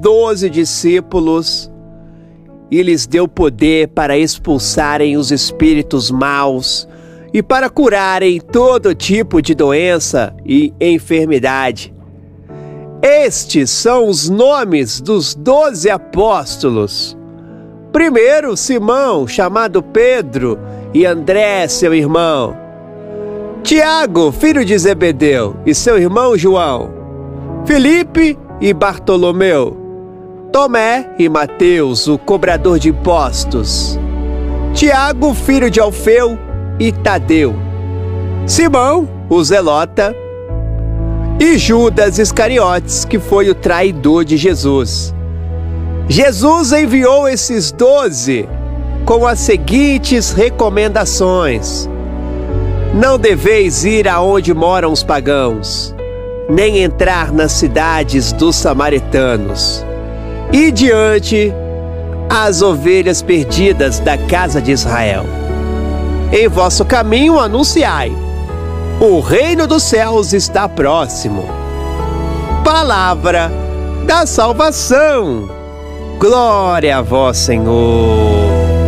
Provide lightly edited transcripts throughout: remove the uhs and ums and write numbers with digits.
12 discípulos e lhes deu poder para expulsarem os espíritos maus e para curarem todo tipo de doença e enfermidade. Estes são os nomes dos 12 apóstolos. Primeiro, Simão, chamado Pedro, e André, seu irmão. Tiago, filho de Zebedeu, e seu irmão João. Filipe e Bartolomeu. Tomé e Mateus, o cobrador de impostos. Tiago, filho de Alfeu, e Tadeu. Simão, o zelota. E Judas Iscariotes, que foi o traidor de Jesus. Jesus enviou esses 12 com as seguintes recomendações: não deveis ir aonde moram os pagãos, nem entrar nas cidades dos samaritanos. E diante as ovelhas perdidas da casa de Israel. Em vosso caminho anunciai: o reino dos céus está próximo. Palavra da salvação. Glória a vós, Senhor.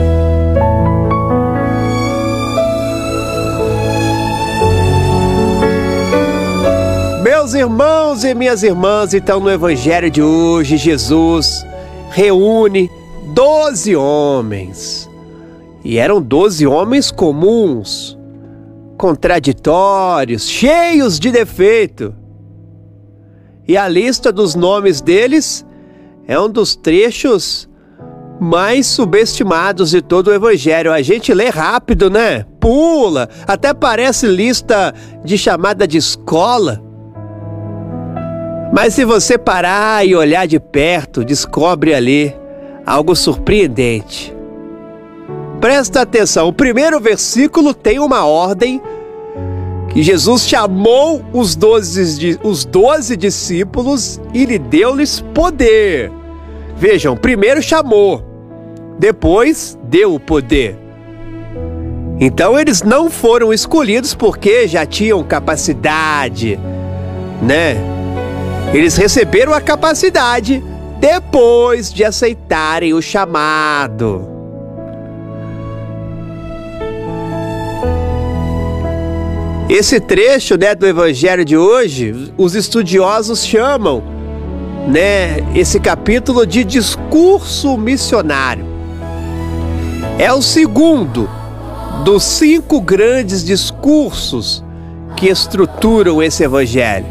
Meus irmãos e minhas irmãs, então no evangelho de hoje, Jesus reúne 12 homens. E eram 12 homens comuns, contraditórios, cheios de defeito. E a lista dos nomes deles é um dos trechos mais subestimados de todo o evangelho. A gente lê rápido, né? Pula, até parece lista de chamada de escola. Mas se você parar e olhar de perto, descobre ali algo surpreendente. Presta atenção, o primeiro versículo tem uma ordem que Jesus chamou os 12 discípulos e lhe deu-lhes poder. Vejam, primeiro chamou, depois deu o poder. Então eles não foram escolhidos porque já tinham capacidade, né? Eles receberam a capacidade depois de aceitarem o chamado. Esse trecho, né, do evangelho de hoje, os estudiosos chamam, né, esse capítulo de discurso missionário. É o segundo dos 5 grandes discursos que estruturam esse evangelho.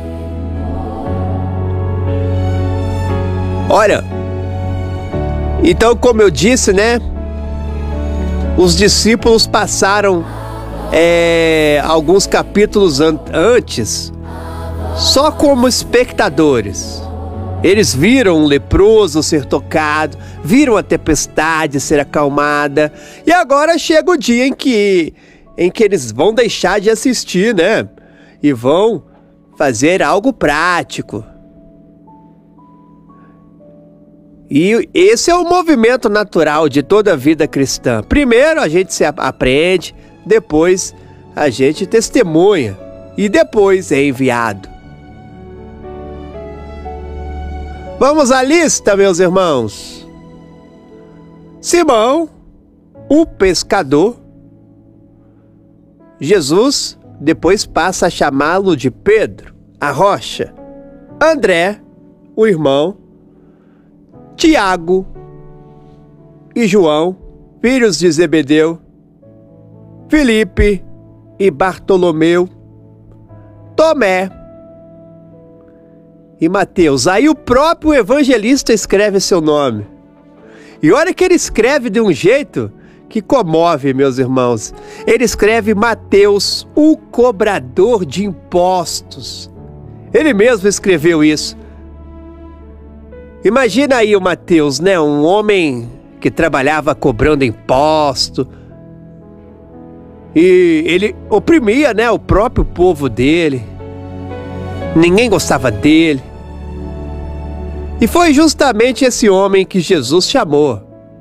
Olha, então, como eu disse, né, os discípulos passaram alguns capítulos antes só como espectadores. Eles viram um leproso ser tocado, viram a tempestade ser acalmada, e agora chega o dia em que eles vão deixar de assistir, né? E vão fazer algo prático. E esse é o movimento natural de toda a vida cristã. Primeiro a gente se aprende, depois a gente testemunha e depois é enviado. Vamos à lista, meus irmãos. Simão, o pescador. Jesus depois passa a chamá-lo de Pedro, a rocha. André, o irmão. Tiago e João, filhos de Zebedeu. Filipe e Bartolomeu. Tomé e Mateus. Aí o próprio evangelista escreve seu nome. E olha que ele escreve de um jeito que comove, meus irmãos. Ele escreve Mateus, o cobrador de impostos. Ele mesmo escreveu isso. Imagina aí o Mateus, né? Um homem que trabalhava cobrando imposto. E ele oprimia, né, o próprio povo dele. Ninguém gostava dele. E foi justamente esse homem que Jesus chamou.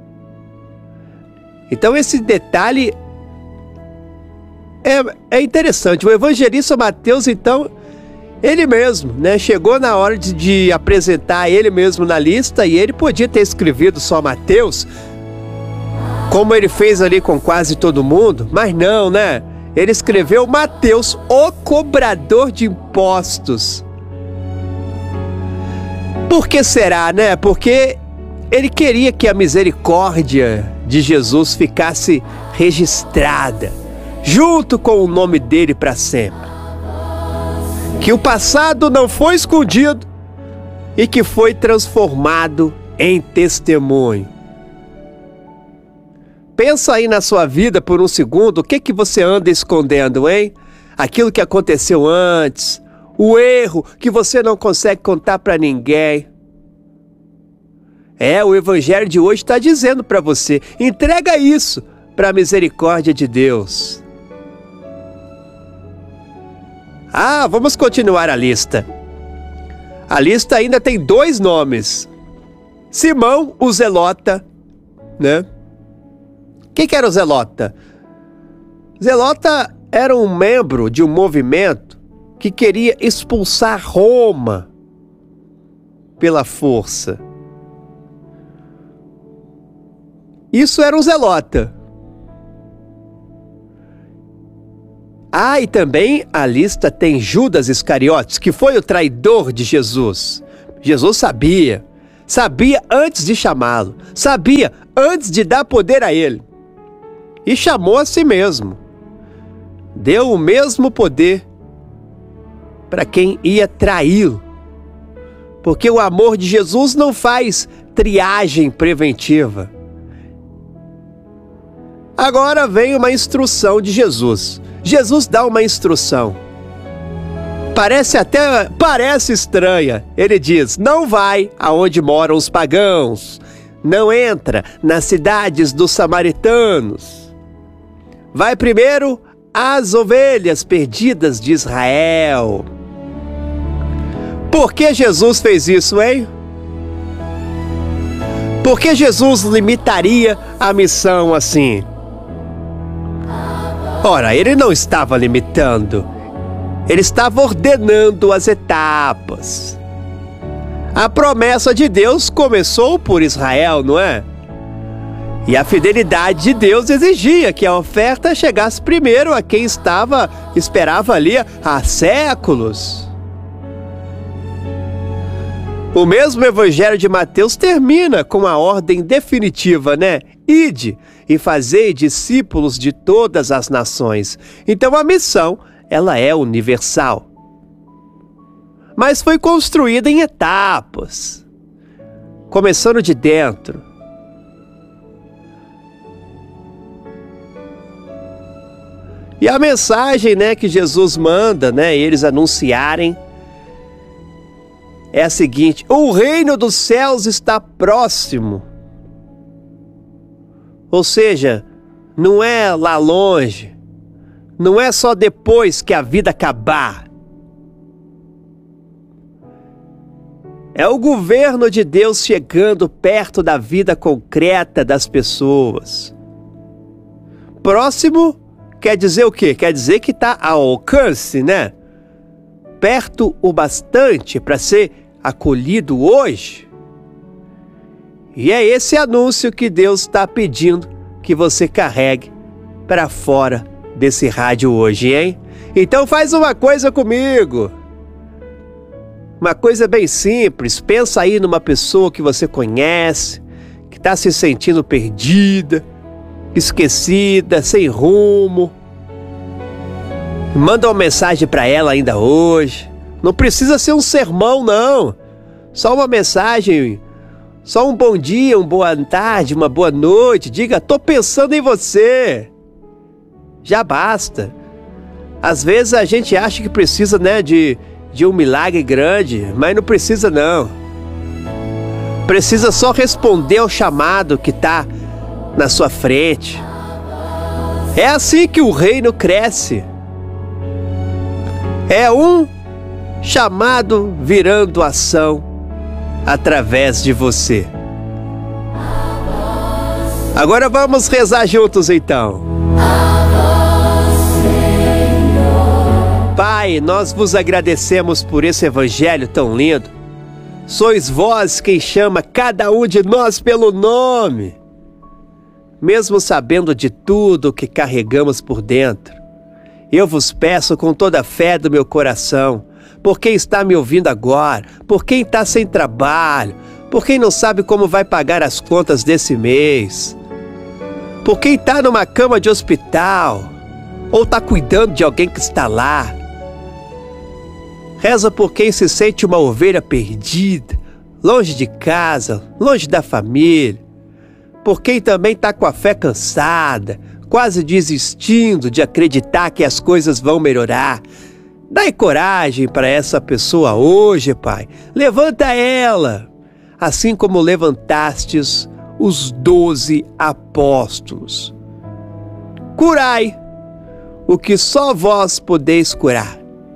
Então esse detalhe é interessante. O evangelista Mateus, então, Ele mesmo, né? Chegou na hora de apresentar ele mesmo na lista e ele podia ter escrevido só Mateus, como ele fez ali com quase todo mundo, mas não, né? Ele escreveu Mateus, o cobrador de impostos. Por que será, né? Porque ele queria que a misericórdia de Jesus ficasse registrada, junto com o nome dele para sempre. Que o passado não foi escondido e que foi transformado em testemunho. Pensa aí na sua vida por um segundo, o que você anda escondendo, hein? Aquilo que aconteceu antes, o erro que você não consegue contar para ninguém. O Evangelho de hoje está dizendo para você, entrega isso para a misericórdia de Deus. Vamos continuar a lista. A lista ainda tem 2 nomes. Simão, o Zelota, né? Quem que era o Zelota? Zelota era um membro de um movimento que queria expulsar Roma pela força. Isso era um Zelota. E também a lista tem Judas Iscariotes, que foi o traidor de Jesus. Jesus sabia antes de chamá-lo, sabia antes de dar poder a ele. E chamou a si mesmo. Deu o mesmo poder para quem ia traí-lo. Porque o amor de Jesus não faz triagem preventiva. Agora vem uma instrução de Jesus. Jesus dá uma instrução. Parece estranha. Ele diz, não vai aonde moram os pagãos. Não entra nas cidades dos samaritanos. Vai primeiro às ovelhas perdidas de Israel. Por que Jesus fez isso, hein? Por que Jesus limitaria a missão assim? Ora, ele não estava limitando, ele estava ordenando as etapas. A promessa de Deus começou por Israel, não é? E a fidelidade de Deus exigia que a oferta chegasse primeiro a quem esperava ali há séculos. O mesmo Evangelho de Mateus termina com a ordem definitiva, né? Ide e fazei discípulos de todas as nações. Então a missão, ela é universal. Mas foi construída em etapas, começando de dentro. E a mensagem, né, que Jesus manda, né, eles anunciarem, é a seguinte: o reino dos céus está próximo. Ou seja, não é lá longe, não é só depois que a vida acabar. É o governo de Deus chegando perto da vida concreta das pessoas. Próximo quer dizer o quê? Quer dizer que está ao alcance, né? Perto o bastante para ser acolhido hoje. E é esse anúncio que Deus está pedindo que você carregue para fora desse rádio hoje, hein? Então faz uma coisa comigo. Uma coisa bem simples. Pensa aí numa pessoa que você conhece, que está se sentindo perdida, esquecida, sem rumo. Manda uma mensagem para ela ainda hoje. Não precisa ser um sermão, não. Só uma mensagem, só um bom dia, uma boa tarde, uma boa noite. Diga, tô pensando em você. Já basta. Às vezes a gente acha que precisa, né, de um milagre grande, mas não precisa não. Precisa só responder ao chamado que está na sua frente. É assim que o reino cresce. É um chamado virando ação através de você. Agora vamos rezar juntos então. Pai, nós vos agradecemos por esse evangelho tão lindo. Sois vós quem chama cada um de nós pelo nome. Mesmo sabendo de tudo o que carregamos por dentro, eu vos peço com toda a fé do meu coração, por quem está me ouvindo agora, por quem está sem trabalho, por quem não sabe como vai pagar as contas desse mês, por quem está numa cama de hospital, ou está cuidando de alguém que está lá. Reza por quem se sente uma ovelha perdida, longe de casa, longe da família, por quem também está com a fé cansada, quase desistindo de acreditar que as coisas vão melhorar. Dai coragem para essa pessoa hoje, Pai. Levanta ela, assim como levantastes os 12 apóstolos. Curai o que só vós podeis curar.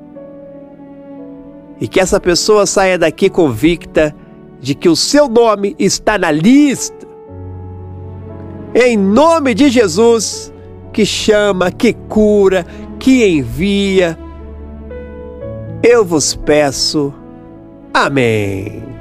E que essa pessoa saia daqui convicta de que o seu nome está na lista. Em nome de Jesus, que chama, que cura, que envia, eu vos peço. Amém.